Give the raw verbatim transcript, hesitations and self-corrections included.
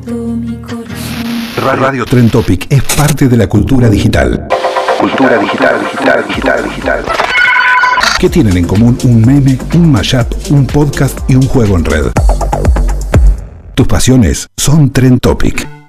todo mi corazón. Radio Trend Topic es parte de la cultura digital. Cultura digital, digital, digital, digital. ¿Qué tienen en común un meme, un mashup, un podcast y un juego en red? Tus pasiones son Trend Topic.